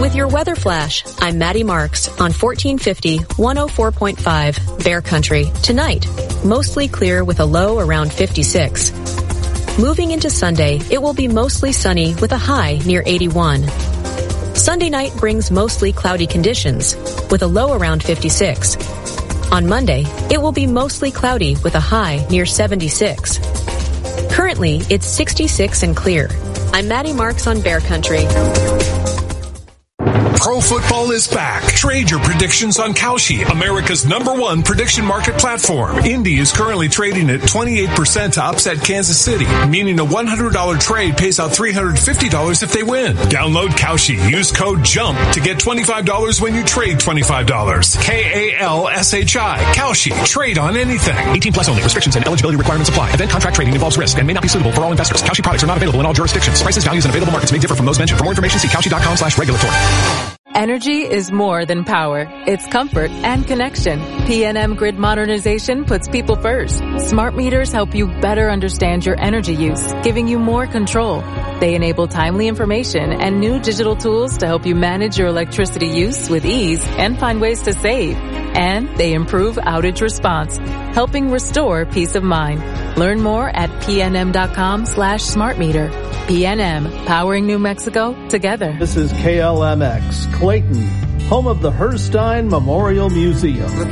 with your weather flash. I'm Maddie Marks on 1450, 104.5, Bear Country. Tonight, mostly clear with a low around 56. Moving into Sunday, it will be mostly sunny with a high near 81. Sunday night brings mostly cloudy conditions with a low around 56. On Monday, it will be mostly cloudy with a high near 76. Currently, it's 66 and clear. I'm Maddie Marks on Bear Country. Pro football is back. Trade your predictions on Kalshi, America's #1 prediction market platform. Indy is currently trading at 28% to upset Kansas City, meaning a $100 trade pays out $350 if they win. Download Kalshi. Use code JUMP to get $25 when you trade $25. KALSHI. Kalshi. Trade on anything. 18 plus only. Restrictions and eligibility requirements apply. Event contract trading involves risk and may not be suitable for all investors. Kalshi products are not available in all jurisdictions. Prices, values, and available markets may differ from those mentioned. For more information, see kalshi.com/regulatory. Energy is more than power. It's comfort and connection. PNM Grid Modernization puts people first. Smart meters help you better understand your energy use, giving you more control. They enable timely information and new digital tools to help you manage your electricity use with ease and find ways to save. And they improve outage response, helping restore peace of mind. Learn more at pnm.com/smartmeter. PNM, powering New Mexico together. This is KLMX, Clayton, home of the Herstein Memorial Museum.